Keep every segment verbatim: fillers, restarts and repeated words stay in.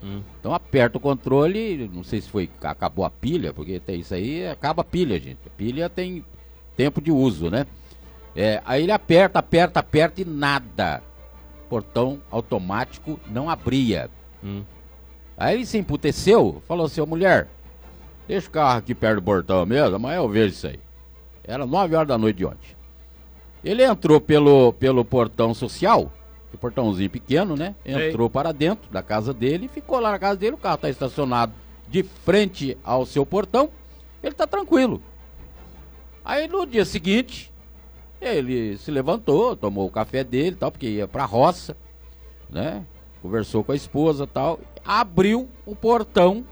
Hum. Então aperta o controle, não sei se foi, acabou a pilha, porque tem isso aí, acaba a pilha, gente. A pilha tem tempo de uso, né? É, aí ele aperta, aperta, aperta e nada. O portão automático não abria. Hum. Aí ele se emputeceu, falou assim, ô mulher, deixa o carro aqui perto do portão mesmo, amanhã eu vejo isso aí. Era nove horas da noite de ontem. Ele entrou pelo, pelo portão social, o portãozinho pequeno, né? Entrou Ei. para dentro da casa dele, ficou lá na casa dele, o carro está estacionado de frente ao seu portão, ele está tranquilo. Aí no dia seguinte, ele se levantou, tomou o café dele e tal, porque ia pra roça, né? Conversou com a esposa e tal, abriu o portão,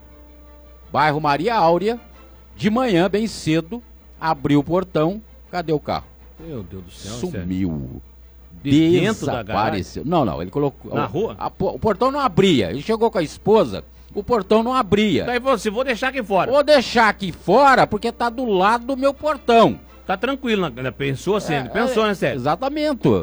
bairro Maria Áurea, de manhã, bem cedo, abriu o portão, cadê o carro? Meu Deus do céu, sumiu. De dentro da Desapareceu. Não, não, ele colocou... Na rua? A, o portão não abria, ele chegou com a esposa, o portão não abria. Daí você, vou deixar aqui fora. Vou deixar aqui fora porque tá do lado do meu portão. Tá tranquilo, né? Pensou assim, é, pensou, é, né, Sérgio? Exatamente.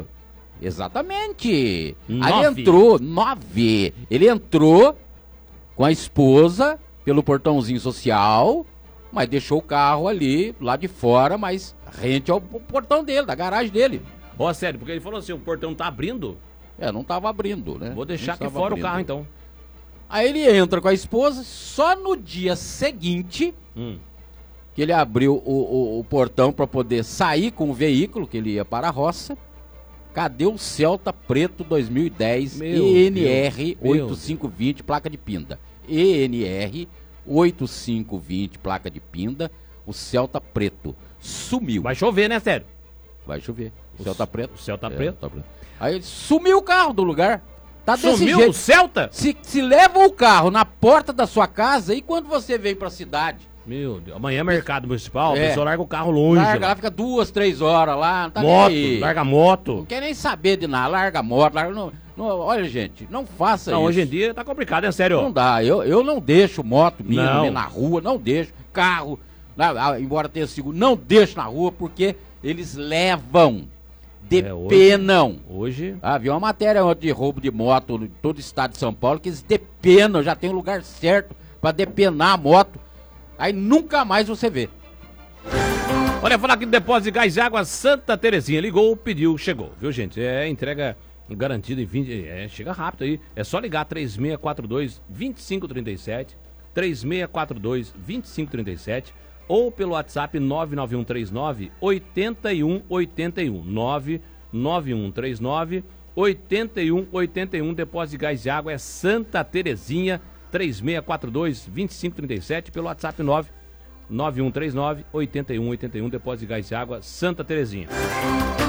Exatamente. Nove. Aí ele entrou, nove. Ele entrou com a esposa pelo portãozinho social, mas deixou o carro ali, lá de fora, mas rente ao portão dele, da garagem dele. Ó, sério, porque ele falou assim, o portão tá abrindo? É, não tava abrindo, né? Vou deixar não aqui fora abrindo. o carro, então. Aí ele entra com a esposa, só no dia seguinte... Hum. que ele abriu o, o, o portão para poder sair com o veículo, que ele ia para a roça. Cadê o Celta Preto dois mil e dez E N R oitenta e cinco vinte, placa de Pinda? E N R oitenta e cinco vinte, placa de Pinda, o Celta Preto sumiu. Vai chover, né, sério? Vai chover. O, o Celta Preto. O Celta é, Preto. Tá preto. Aí sumiu o carro do lugar. Tá desse Sumiu jeito. o Celta? Se, se leva o carro na porta da sua casa e quando você vem para a cidade... Meu Deus, amanhã é mercado municipal, é. a pessoa larga o carro longe. Larga lá, fica duas, três horas lá, não tá moto, nem aí. larga moto. Não quer nem saber de nada, larga moto, larga... Não, não, olha, gente, não faça não, isso. Hoje em dia tá complicado, é sério. Não dá, eu, eu não deixo moto minha não. na rua, não deixo, carro, lá, embora tenha seguro, não deixo na rua porque eles levam, depenam. É, hoje... hoje... Ah, vi uma matéria ontem de roubo de moto em todo o estado de São Paulo, que eles depenam, já tem um lugar certo pra depenar a moto. Aí nunca mais você vê. Olha, falar aqui do depósito de gás e água Santa Terezinha. Ligou, pediu, chegou. Viu, gente? É entrega garantida em vinte... É, chega rápido aí. É só ligar três seis quatro dois, dois cinco três sete, três seis quatro dois, dois cinco três sete ou pelo WhatsApp nove nove um três nove, oito um oito um. nove nove um três nove, oito um oito um. Depósito de gás e água é Santa Terezinha. três seis quatro dois, dois cinco três sete, pelo WhatsApp nove nove um três nove, oito um oito um, depósito de gás e água, Santa Terezinha.